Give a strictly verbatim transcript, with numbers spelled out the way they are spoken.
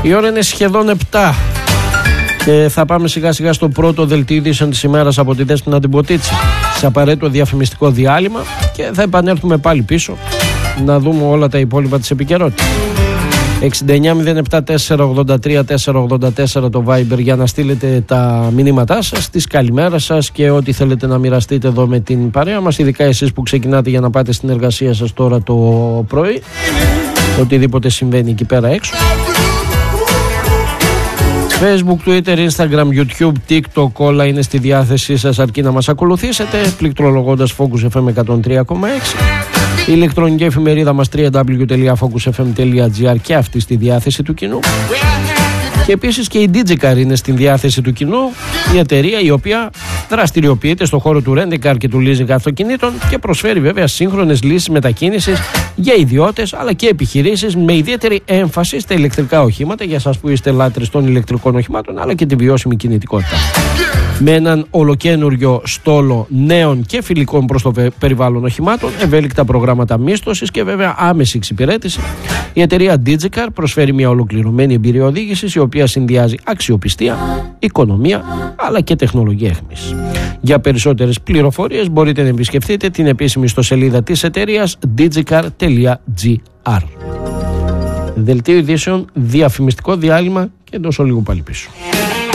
Η ώρα είναι σχεδόν επτά και θα πάμε σιγά σιγά στο πρώτο δελτίο ειδήσεων της ημέρας από τη Δέσποινα την Ποτίτση, σε απαραίτητο διαφημιστικό διάλειμμα, και θα επανέλθουμε πάλι πίσω να δούμε όλα τα υπόλοιπα της επικαιρότητας. εξήντα εννιά μηδέν επτά τέσσερα ογδόντα τρία τέσσερα ογδόντα τέσσερα το Viber για να στείλετε τα μηνύματά σας, τις καλημέρας σας και ό,τι θέλετε να μοιραστείτε εδώ με την παρέα μας, ειδικά εσείς που ξεκινάτε για να πάτε στην εργασία σας τώρα το πρωί, οτιδήποτε συμβαίνει εκεί πέρα έξω. Facebook, Twitter, Instagram, YouTube, TikTok, όλα είναι στη διάθεσή σας αρκεί να μας ακολουθήσετε, πληκτρολογώντας Focus εφ εμ εκατόν τρία κόμμα έξι. Η ηλεκτρονική εφημερίδα μας double-u double-u double-u τελεία focus f m τελεία g r και αυτή στη διάθεση του κοινού. Και επίσης και η DigiCar είναι στη διάθεση του κοινού, η εταιρεία η οποία δραστηριοποιείται στον χώρο του rent-a-car και του leasing αυτοκινήτων και προσφέρει βέβαια σύγχρονες λύσεις μετακίνησης για ιδιώτες αλλά και επιχειρήσεις, με ιδιαίτερη έμφαση στα ηλεκτρικά οχήματα, για σας που είστε λάτρες των ηλεκτρικών οχημάτων, αλλά και τη βιώσιμη κινητικότητα. Με έναν ολοκένουργιο στόλο νέων και φιλικών προς το περιβάλλον οχημάτων, ευέλικτα προγράμματα μίσθωσης και βέβαια άμεση εξυπηρέτηση, η εταιρεία DigiCar προσφέρει μια ολοκληρωμένη εμπειρία οδήγησης, η οποία συνδυάζει αξιοπιστία, οικονομία αλλά και τεχνολογία εχμής. Για περισσότερες πληροφορίες μπορείτε να επισκεφτείτε την επίσημη ιστοσελίδα της εταιρείας digicar τελεία g r. Δελτίο ειδήσεων, διαφημιστικό διάλειμμα και εντός ολίγου πάλι πίσω.